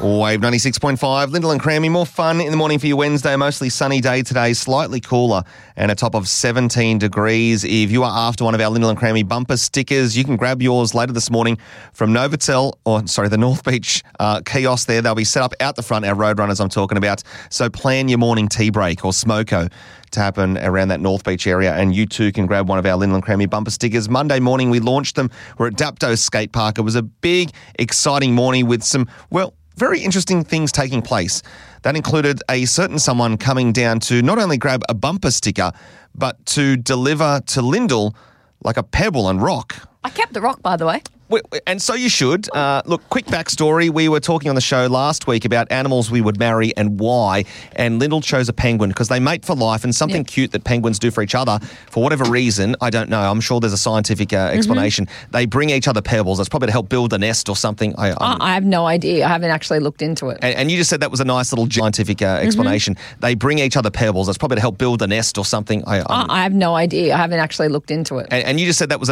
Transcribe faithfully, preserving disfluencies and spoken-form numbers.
Wave ninety-six point five, Lyndall and Crammy. More fun in the morning for your Wednesday. Mostly sunny day today, slightly cooler and a top of seventeen degrees. If you are after one of our Lyndall and Crammy bumper stickers, you can grab yours later this morning from Novotel, or sorry, the North Beach uh, kiosk there. They'll be set up out the front, our Roadrunners I'm talking about. So plan your morning tea break or smoko to happen around that North Beach area, and you too can grab one of our Lyndall and Crammy bumper stickers. Monday morning we launched them. We're at Dapto Skate Park. It was a big, exciting morning with some, well, very interesting things taking place. That included a certain someone coming down to not only grab a bumper sticker, but to deliver to Lyndall like a pebble and rock. I kept the rock, by the way. And so you should. Uh, look, quick backstory. We were talking on the show last week about animals we would marry and why, and Lyndall chose a penguin because they mate for life, and something yeah. cute that penguins do for each other, for whatever reason, I don't know, I'm sure there's a scientific uh, explanation. Mm-hmm. They bring each other pebbles. That's probably to help build a nest or something. I, oh, I have no idea. I haven't actually looked into it. And, and you just said that was a nice little scientific uh, explanation. Mm-hmm. They bring each other pebbles. That's probably to help build a nest or something. I, oh, I have no idea. I haven't actually looked into it. And, and you just said that was a